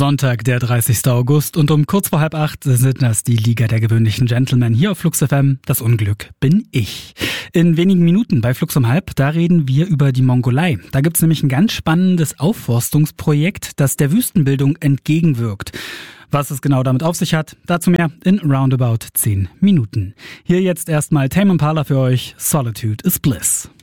Sonntag, der 30. August und um kurz vor 7:30 sind das die Liga der gewöhnlichen Gentlemen hier auf Flux FM. Das Unglück bin ich. In wenigen Minuten bei Flux um 7:30, da reden wir über die Mongolei. Da gibt's nämlich ein ganz spannendes Aufforstungsprojekt, das der Wüstenbildung entgegenwirkt. Was es genau damit auf sich hat, dazu mehr in roundabout 10 Minuten. Hier jetzt erstmal Tame Impala für euch, Solitude is Bliss.